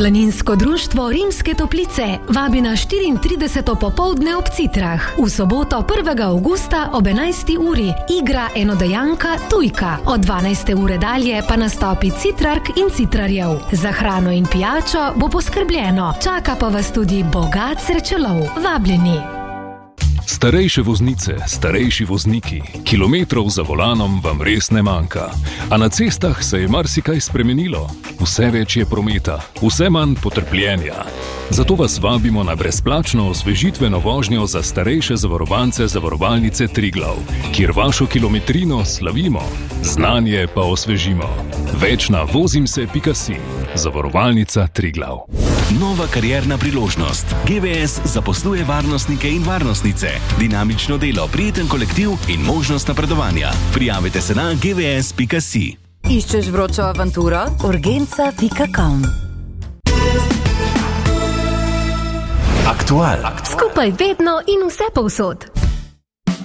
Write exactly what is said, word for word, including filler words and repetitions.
Planinsko društvo Rimske Toplice vabi na štiriintrideseto popoldne ob Citrah. V soboto prvega avgusta ob enajsti uri igra enodejanka Tujka. Od dvanajste ure dalje pa nastopi Citrark in Citrarjev. Za hrano in pijačo bo poskrbljeno. Čaka pa vas tudi bogat srečelov. Vabljeni! Starejše voznice, starejši vozniki, kilometrov za volanom vam res ne manjka. A na cestah se je marsikaj spremenilo. Vse več je prometa, vse manj potrpljenja. Zato vas vabimo na brezplačno osvežitveno vožnjo za starejše zavarovance Zavarovalnice Triglav, kjer vašo kilometrino slavimo, znanje pa osvežimo. Več na vozimse pika si. Zavarovalnica Triglav. Nova karierna priložnost. G V S zaposluje varnostnike in varnostnice. Dinamično delo, prijeten kolektiv in možnost napredovanja. Prijavite se na g v s pika si. Iščeš vročo avanturo? urgenca pika com. Aktual. Skupaj vedno in vse povsod.